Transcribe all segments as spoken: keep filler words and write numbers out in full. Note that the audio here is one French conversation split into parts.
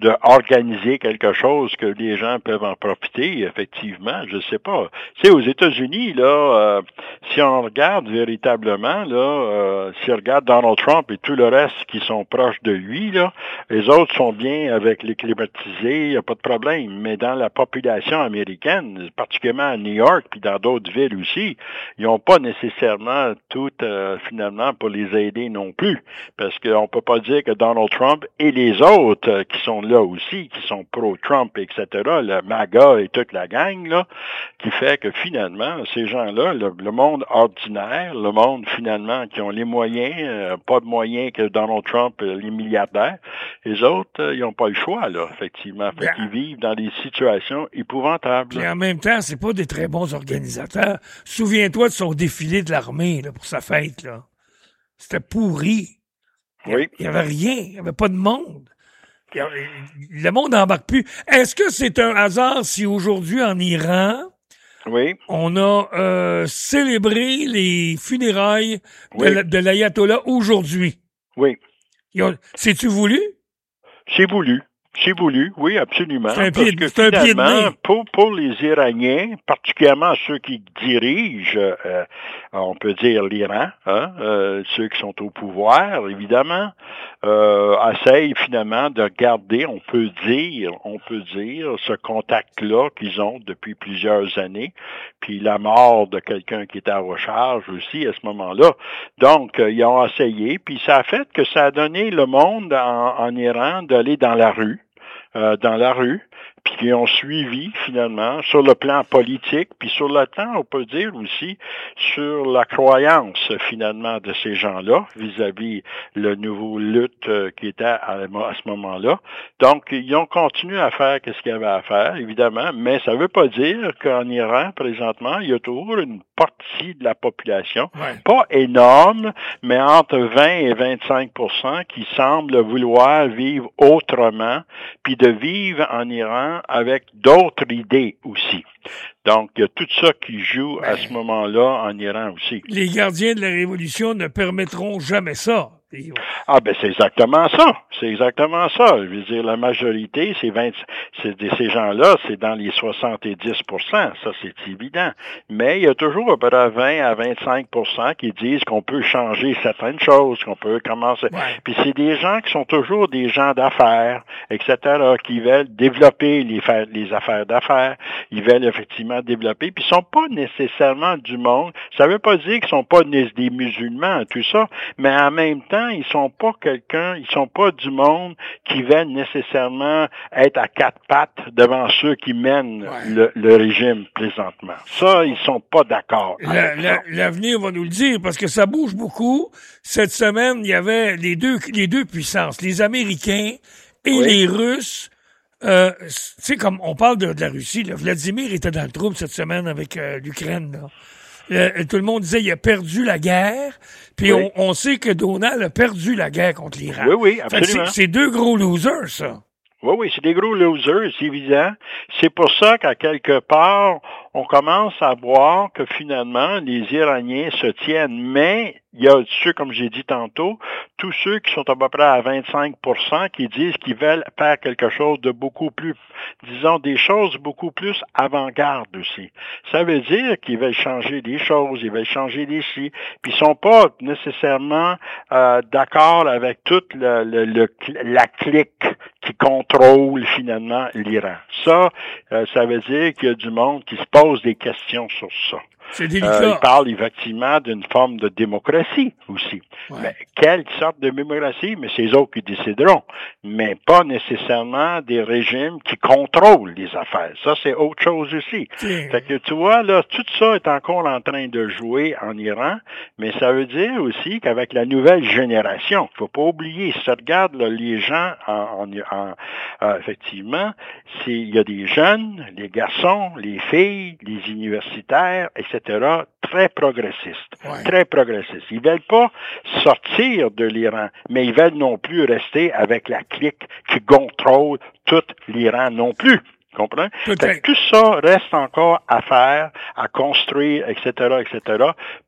de organiser quelque chose que les gens peuvent en profiter, effectivement, je sais pas. Tu sais, aux États-Unis, là, euh, si on regarde véritablement, là, euh, si on regarde Donald Trump et tout le reste qui sont proches de lui, là, les autres sont bien avec les climatisés, il n'y a pas de problème. Mais dans la population américaine, particulièrement à New York, puis dans d'autres villes aussi, ils n'ont pas nécessairement tout, euh, finalement, pour les aider non plus. Parce qu'on peut pas dire que Donald Trump et les autres euh, qui sont là aussi, qui sont pro-Trump, et cetera, le MAGA et toute la gang, là, qui fait que finalement, ces gens-là, le, le monde ordinaire, le monde finalement qui ont les moyens, euh, pas de moyens que Donald Trump, euh, les milliardaires, les autres, euh, ils n'ont pas le choix, là, effectivement. Fait qu'ils vivent dans des situations épouvantables. Et en même temps, c'est pas des très bons organisateurs. Souviens-toi de son défilé de l'armée, là, pour sa fête, là. C'était pourri. Oui. Il n'y avait rien. Il n'y avait pas de monde. Il y avait, le monde n'embarque plus. Est-ce que c'est un hasard si aujourd'hui, en Iran, oui. on a euh, célébré les funérailles oui. de, de l'ayatollah aujourd'hui? Oui. C'est-tu voulu? C'est voulu. C'est voulu, oui, absolument. C'est un parce pied, que c'est un pied de nez. Pour, pour les Iraniens, particulièrement ceux qui dirigent, euh, on peut dire l'Iran, hein, euh, ceux qui sont au pouvoir, évidemment, euh, essayent finalement de garder, on peut dire, on peut dire, ce contact-là qu'ils ont depuis plusieurs années, puis la mort de quelqu'un qui était à recharge aussi à ce moment-là. Donc, euh, ils ont essayé, puis ça a fait que ça a donné le monde en, en Iran d'aller dans la rue. Euh, dans la rue, puis qui ont suivi finalement sur le plan politique, puis sur le plan, on peut dire aussi, sur la croyance finalement de ces gens-là vis-à-vis le nouveau lutte euh, qui était à, à ce moment-là. Donc, ils ont continué à faire ce qu'il y avait à faire, évidemment, mais ça ne veut pas dire qu'en Iran, présentement, il y a toujours une partie de la population, ouais. pas énorme, mais entre vingt et vingt-cinq pour cent qui semblent vouloir vivre autrement, puis de vivre en Iran avec d'autres idées aussi. Donc, il y a tout ça qui joue ben, à ce moment-là en Iran aussi. Les gardiens de la Révolution ne permettront jamais ça. Ah ben c'est exactement ça, c'est exactement ça. Je veux dire, la majorité, c'est vingt, c'est de ces gens-là, c'est dans les soixante-dix pour cent, ça c'est évident. Mais il y a toujours à peu près vingt à vingt-cinq pour cent qui disent qu'on peut changer certaines choses, qu'on peut commencer. Ouais. Puis c'est des gens qui sont toujours des gens d'affaires, et cetera, qui veulent développer les, les affaires d'affaires, ils veulent effectivement développer, puis ils sont pas nécessairement du monde. Ça veut pas dire qu'ils sont pas des musulmans, tout ça, mais en même temps, ils sont pas quelqu'un, ils sont pas du monde qui veulent nécessairement être à quatre pattes devant ceux qui mènent ouais. le, le régime présentement. Ça, ils sont pas d'accord. La, la, l'avenir va nous le dire parce que ça bouge beaucoup. Cette semaine, il y avait les deux, les deux puissances, les Américains et oui. les Russes. Euh, tu sais, comme on parle de, de la Russie, là, Vladimir était dans le trouble cette semaine avec euh, l'Ukraine, là. Euh, tout le monde disait il a perdu la guerre, puis oui. on, on sait que Donald a perdu la guerre contre l'Iran. Oui, oui, absolument. C'est, c'est deux gros losers, ça. Oui, oui, c'est des gros losers, c'est évident. C'est pour ça qu'à quelque part, on commence à voir que finalement, les Iraniens se tiennent, mais il y a ceux, comme j'ai dit tantôt, tous ceux qui sont à peu près à vingt-cinq pour cent qui disent qu'ils veulent faire quelque chose de beaucoup plus, disons, des choses beaucoup plus avant-garde aussi. Ça veut dire qu'ils veulent changer des choses, ils veulent changer des si, puis ils sont pas nécessairement euh, d'accord avec toute le, le, le, la clique qui contrôle finalement l'Iran. Ça, euh, ça veut dire qu'il y a du monde qui se pose des questions sur ça. C'est délicat. Euh, il parle effectivement d'une forme de démocratie aussi. Ouais. Mais quelle sorte de démocratie? Mais c'est les autres qui décideront. Mais pas nécessairement des régimes qui contrôlent les affaires. Ça, c'est autre chose aussi. C'est... Fait que tu vois, là, tout ça est encore en train de jouer en Iran, mais ça veut dire aussi qu'avec la nouvelle génération, faut pas oublier, si tu regardes là, les gens en, en, en euh, effectivement, c'est, il y a des jeunes, les garçons, les filles, les universitaires, et cetera, très progressistes, ouais. très progressistes. Ils veulent pas sortir de l'Iran, mais ils veulent non plus rester avec la clique qui contrôle tout l'Iran non plus. Comprends? Fait que tout ça reste encore à faire, à construire, et cetera, et cetera.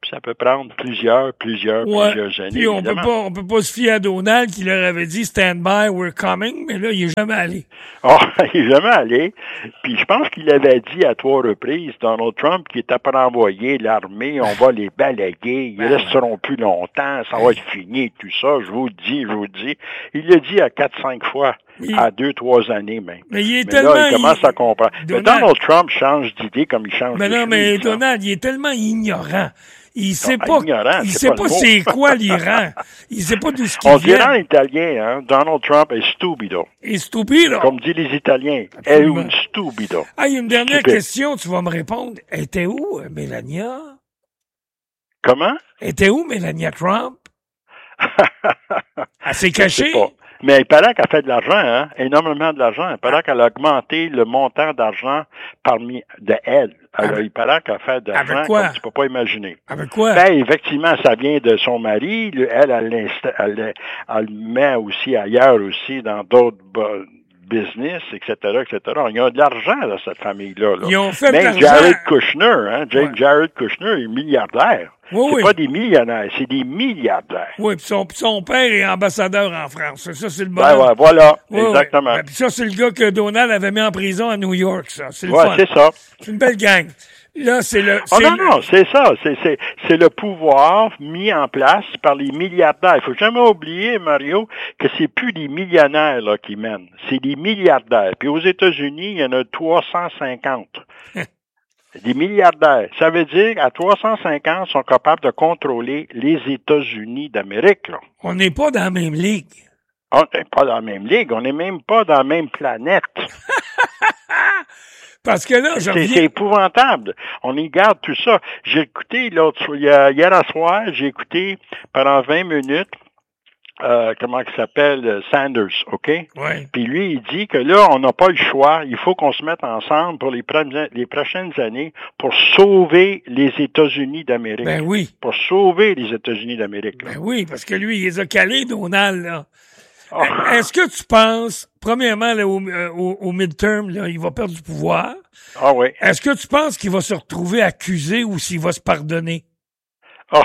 ça peut prendre plusieurs, plusieurs, ouais. plusieurs années. Puis on évidemment. peut pas, on peut pas se fier à Donald qui leur avait dit stand by, we're coming, mais là, il est jamais allé. Oh, il est jamais allé. Puis je pense qu'il avait dit à trois reprises, Donald Trump, qu'il était pour envoyer l'armée, on va les balaguer, ils ben, resteront ouais. plus longtemps, ça va être fini, tout ça, je vous le dis, je vous le dis. Il l'a dit à quatre, cinq fois. Il... à deux, trois années même. Mais il est mais tellement... là, il commence il... à comprendre. Donald... Mais Donald Trump change d'idée comme il change mais de non, chemise, mais hein. Donald, il est tellement ignorant. Il sait non, pas, ignorant, il c'est sait pas, pas c'est quoi l'Iran. Il sait pas d'où ce qu'il On vient. dirait en italien, hein, Donald Trump est stupido. Est stupido. Comme disent les Italiens. È un stupido. Ah, il y a une dernière Stupide. question, tu vas me répondre. Elle était où, Mélania? Comment? Elle était où, Mélania Trump? Elle s'est cachée? Mais il paraît qu'elle fait de l'argent, hein, énormément de l'argent. Il paraît qu'elle a augmenté le montant d'argent parmi de elle. Alors, avec, il paraît qu'elle fait de l'argent comme tu peux pas imaginer. Avec quoi? Ben, effectivement, ça vient de son mari. Elle, elle, elle, elle le met aussi ailleurs aussi, dans d'autres business, et cetera, et cetera. Il y a de l'argent, là, cette famille-là. Là. Ils ont fait Même de l'argent. Jared Kushner, hein, ouais. Jared Kushner est milliardaire. Oui, c'est oui. pas des millionnaires, c'est des milliardaires. Oui, puis son, son père est ambassadeur en France. Ça, c'est le bon. Ben, ouais, voilà, oui, exactement. Oui. Ben, puis ça, c'est le gars que Donald avait mis en prison à New York, ça. C'est le ouais, fun. c'est ça. C'est une belle gang. Là, c'est le... Oh non, le... non, c'est ça. C'est, c'est, c'est le pouvoir mis en place par les milliardaires. Il faut jamais oublier, Mario, que c'est plus des millionnaires là, qui mènent. C'est des milliardaires. Puis aux États-Unis, il y en a trois cent cinquante. Des milliardaires. Ça veut dire qu'à trois cent cinquante, ils sont capables de contrôler les États-Unis d'Amérique. Là. On n'est pas dans la même ligue. On n'est pas dans la même ligue. On n'est même pas dans la même planète. Parce que là, je c'est, reviens... c'est épouvantable. On y garde tout ça. J'ai écouté l'autre hier, hier à soir, j'ai écouté pendant vingt minutes euh, comment il s'appelle, Sanders, OK? Ouais. Puis lui, il dit que là, on n'a pas le choix. Il faut qu'on se mette ensemble pour les, pre- les prochaines années pour sauver les États-Unis d'Amérique. Ben oui. Pour sauver les États-Unis d'Amérique. Là. Ben oui, parce que lui, il les a calés, Donald, là. Oh. Est-ce que tu penses, premièrement, là, au, au, au midterm, là, il va perdre du pouvoir? Ah oui. Est-ce que tu penses qu'il va se retrouver accusé ou s'il va se pardonner? Oh.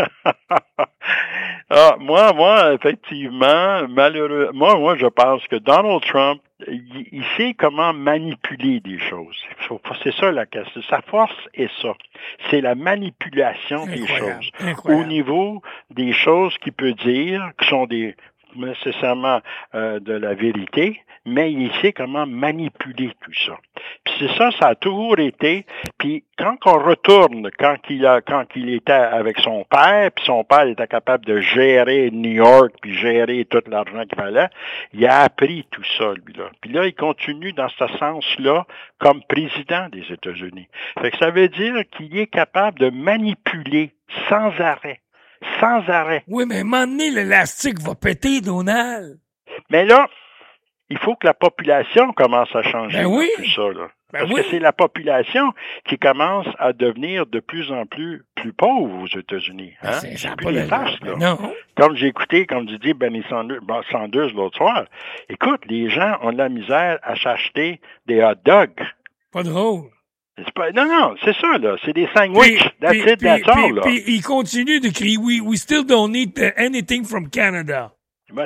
ah, moi, moi, effectivement, malheureux, moi, moi, je pense que Donald Trump, il, il sait comment manipuler des choses. C'est ça la question. Sa force est ça. C'est la manipulation Incroyable, des choses. Incroyable. Au niveau des choses qu'il peut dire, qui sont des nécessairement euh, de la vérité, mais il sait comment manipuler tout ça. Puis c'est ça, ça a toujours été. Puis quand on retourne, quand il a, quand il était avec son père, puis son père était capable de gérer New York, puis gérer tout l'argent qu'il fallait, il a appris tout ça, lui-là. Puis là, il continue dans ce sens-là comme président des États-Unis. Fait que ça veut dire qu'il est capable de manipuler sans arrêt. Sans arrêt. Oui, mais à un moment donné, l'élastique va péter, Donald. Mais là, il faut que la population commence à changer ben oui. tout ça. Là. Ben Parce oui. que c'est la population qui commence à devenir de plus en plus plus pauvre aux États-Unis. Hein? Ben c'est plus les farces, là. Non. Comme j'ai écouté, comme tu dis, Bernie Sanders, Sanders l'autre soir, écoute, les gens ont de la misère à s'acheter des hot dogs. Pas drôle. C'est pas, non, non, c'est ça, là. C'est des sandwichs. That's it, that's all, là. Puis il continue de crier, we, we still don't need anything from Canada. Ben,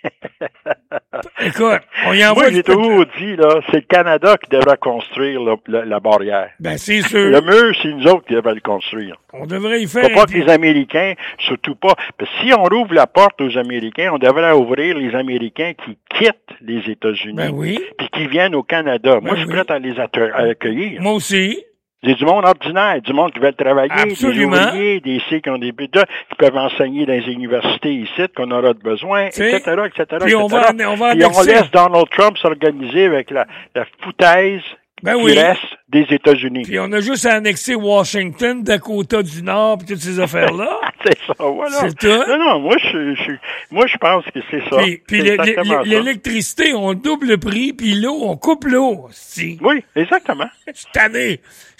écoute, on y envoie... Moi, j'ai toujours dit, là, c'est le Canada qui devrait construire le, le, la barrière. Ben, c'est sûr. Le mur, c'est nous autres qui devons le construire. On devrait y faire... Faut pas que les Américains, surtout pas... Parce que si on ouvre la porte aux Américains, on devrait ouvrir les Américains qui quittent les États-Unis. Ben oui. Puis qui viennent au Canada. Ben Moi, je suis oui. prêt à les atte- à accueillir. Moi aussi. C'est du monde ordinaire, du monde qui veut travailler, Absolument. des ouvriers, des C qui ont des B D, qui peuvent enseigner dans les universités ici, qu'on aura de besoin, et cetera, et cetera, Puis on va, on va Puis on laisse Donald Trump s'organiser avec la, la foutaise ben qui oui. reste des États-Unis. Puis on a juste à annexer Washington, Dakota du Nord, puis toutes ces affaires-là. C'est ça, voilà. C'est tout. Non, non, moi, je, je, moi, je pense que c'est ça. Puis, puis c'est le- exactement le- ça. l'électricité, on double le prix, puis l'eau, on coupe l'eau. Si. Oui, exactement. Je suis tanné. Je suis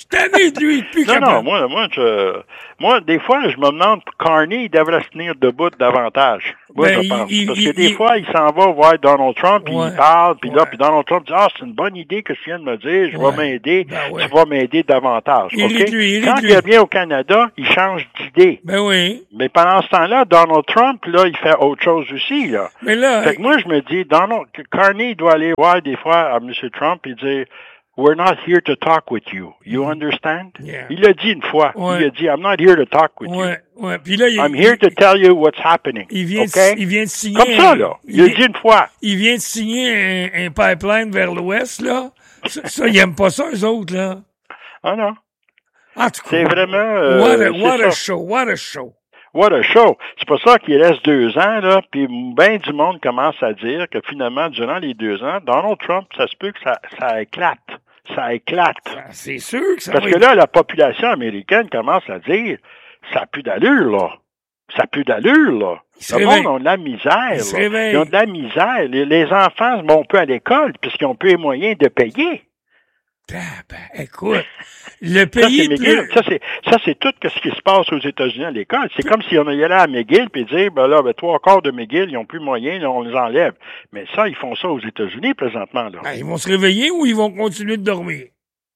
tanné de lui, plus Non, capable. non, moi, moi, je, moi, des fois, je me demande, Carney, il devrait se tenir debout davantage. Moi, Ben, je pense. il- Parce il- que des il- fois, il s'en va voir Donald Trump, puis Ouais. il parle, puis là, Ouais. puis Donald Trump dit, ah, c'est une bonne idée que tu viens de me dire, je Ouais. vais m'aider, Ben ouais. tu vas m'aider davantage, Il OK? rit de lui, il rit Quand de il lui. revient au Canada, il change d'idée. Ben oui. Mais pendant ce temps-là, Donald Trump, là, il fait autre chose aussi, là. Mais là, Fait que moi, je me dis, Donald, Carney doit aller voir des fois à M. Trump et dire, we're not here to talk with you. You understand? Yeah. Il l'a dit une fois. Ouais. Il a dit, I'm not here to talk with ouais, ouais. Puis là, il, you. I'm here to tell you what's happening. il vient, OK? de, il vient de signer. Comme ça, là. Il, Il, a vient- dit une fois. il vient de signer un, un pipeline vers l'ouest, là. Ça, ça, ils aiment pas ça, eux autres, là. Ah non. En tout cas. C'est vraiment... euh, what a, c'est what ça. a show, what a show. What a show. C'est pour ça qu'il reste deux ans, là, puis bien du monde commence à dire que finalement, durant les deux ans, Donald Trump, ça se peut que ça, ça éclate. Ça éclate. Ah, c'est sûr que ça Parce va que être- là, la population américaine commence à dire, ça n'a plus d'allure, là. Ça n'a plus d'allure, là. Ils se Le réveillent. monde a de la misère, Ils se là. réveillent. Ils ont de la misère. Les, les enfants vont peu à l'école puisqu'ils ont peu les moyens de payer. Ah, ben, écoute, le Ça, pays c'est McGill. plus... Ça, c'est, ça, c'est tout ce qui se passe aux États-Unis à l'école. C'est comme si on allait à McGill puis dire, ben là, ben, trois quarts de McGill, ils ont plus moyen, là, on les enlève. Mais ça, ils font ça aux États-Unis présentement, là. Ben, ils vont se réveiller ou ils vont continuer de dormir?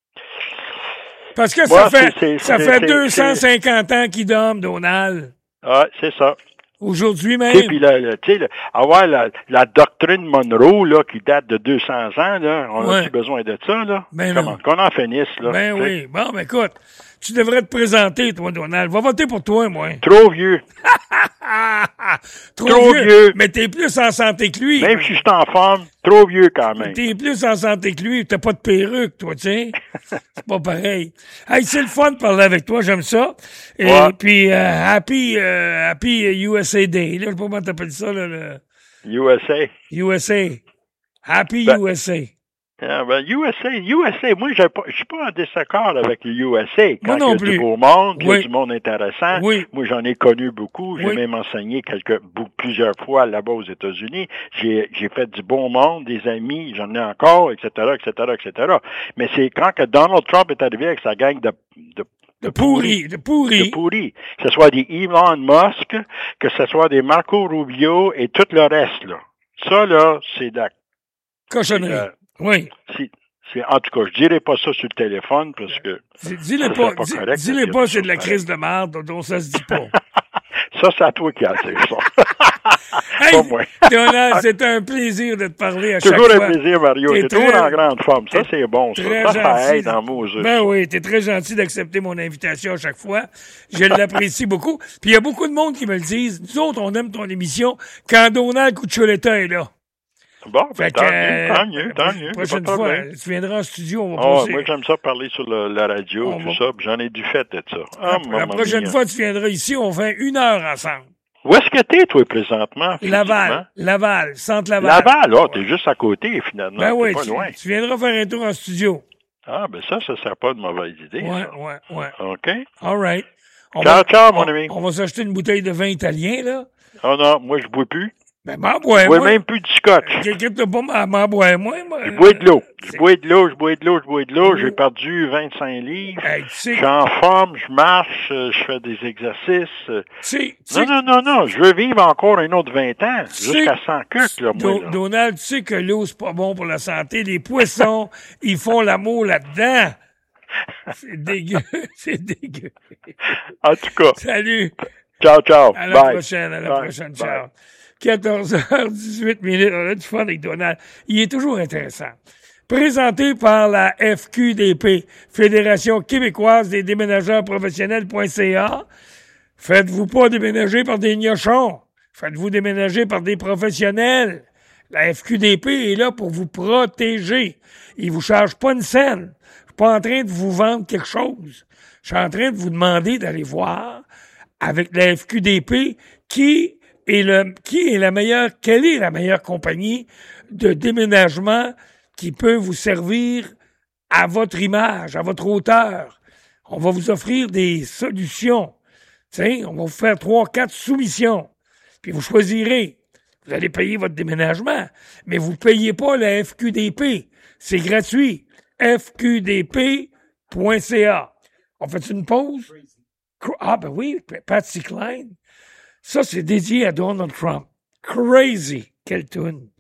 Parce que Ouais, ça fait, c'est- c'est- ça c'est- fait c'est- deux cent cinquante ans qu'ils dorment, Donald. Ah, c'est ça. Aujourd'hui Tu sais, même. puis là, là, tu sais, là, avoir la, la doctrine Monroe, là, qui date de deux cents ans, là, on Ouais. a-tu besoin de ça, là? Ben Comment? non. Qu'on en finisse, là. Ben tu sais. oui. Bon, ben écoute, tu devrais te présenter, toi, Donald. Va voter pour toi, moi. Trop vieux. Ah, ah, trop, Trop vieux. vieux. Mais t'es plus en santé que lui. Même si je suis en forme, trop vieux quand même. T'es plus en santé que lui. T'as pas de perruque, toi, tu sais. C'est pas pareil. Hey, c'est le fun de parler avec toi. J'aime ça. Et Ouais. puis, euh, happy, euh, happy U S A Day. Là, je sais pas comment t'appelles ça, là, le U S A. U S A. Happy Ben- U S A. Ah, ben, U S A, U S A, moi, j'ai pas- je suis pas en désaccord avec le U S A. Quand Moi non il y a plus. du beau monde, il y Oui. a du monde intéressant. Oui. Moi, j'en ai connu beaucoup. J'ai Oui. même enseigné quelques, bou- plusieurs fois là-bas aux États-Unis. J'ai, j'ai fait du bon monde, des amis, j'en ai encore, et cetera, et cetera, et cetera. Mais c'est quand que Donald Trump est arrivé avec sa gang de, de De pourri. De pourri. de pourris. Que ce soit des Elon Musk, que ce soit des Marco Rubio et tout le reste, là. Ça, là, c'est de la, Cochonnerie. euh, Oui. c'est, c'est- en tout cas, je dirais pas ça sur le téléphone parce que Dis- Dis-le ça, pas. c'est pas dis- correct, Dis-le de pas, dire c'est de la ça, crise de merde, dont ça se dit pas. ça, c'est à toi qui as dit ça. Hey, Pas moi. Donald, c'est un plaisir de te parler à chaque Toujours fois. un plaisir, Mario. T'es T'es toujours très- en grande forme. Ça, c'est bon, ça. Très Ça, ça gentil. aide en mots juste. Ben oui, t'es très gentil d'accepter mon invitation à chaque fois. Je l'apprécie beaucoup. Puis il y a beaucoup de monde qui me le disent. Nous autres, on aime ton émission quand Donald Cuccioletta est là. Bon, ben, Fait tant, que, mieux, tant mieux, tant la mieux. prochaine Pas de fois, problème. tu viendras en studio, on va Ah, passer. moi, j'aime ça parler sur le- la radio, On tout va- ça, puis j'en ai du fait de ça. Ah, la, la maman prochaine mia. fois, tu viendras ici, on fait une heure ensemble. Où est-ce que t'es, toi, présentement? Laval, Laval, centre physiquement? Laval. Laval, là, t'es juste à côté, finalement. Ben T'es oui, pas tu, loin. tu viendras faire un tour en studio. Ah, ben ça, ça serait pas une mauvaise idée, Ouais, ça. ouais, ouais. OK? All right. On Ciao, va- ciao, mon on- ami. On va s'acheter une bouteille de vin italien, là. Oh non, moi, je bois plus. Ben, m'en bois, Je bois moi. même plus du scotch. Quelqu'un t'a pas m'en m'en boire, moi. moi. Je bois de l'eau. Je C'est- bois de l'eau, je bois de l'eau, je bois de l'eau. Oui. J'ai perdu vingt-cinq livres. Hey, tu sais, Je suis en forme, je marche, euh, je fais des exercices. euh. tu sais, tu sais, Non, non, non, non, je veux vivre encore un autre vingt ans, sais- jusqu'à cent cucs, là, moi, Do- là. Donald, tu sais que l'eau, c'est pas bon pour la santé. Les poissons, ils font l'amour là-dedans. C'est dégueu, c'est dégueu. En tout cas, Salut. ciao, ciao. À la Bye. prochaine, à la Bye. prochaine. Bye. Ciao. quatorze heures dix-huit minutes. On a du fun avec Donald. Il est toujours intéressant. Présenté par la F Q D P, Fédération québécoise des déménageurs professionnels.ca. Faites-vous pas déménager par des gnochons. Faites-vous déménager par des professionnels. La F Q D P est là pour vous protéger. Ils vous chargent pas une scène. Je suis pas en train de vous vendre quelque chose. Je suis en train de vous demander d'aller voir avec la F Q D P qui est le, qui est la meilleure, quelle est la meilleure compagnie de déménagement qui peut vous servir à votre image, à votre hauteur. On va vous offrir des solutions. T'sais, on va vous faire trois, quatre soumissions. Puis vous choisirez. Vous allez payer votre déménagement, mais vous ne payez pas la F Q D P. C'est gratuit. F Q D P .ca. On fait une pause? Ah, ben oui, Patsy Cline. Ça, c'est dédié à Donald Trump. Crazy. Quelle toune.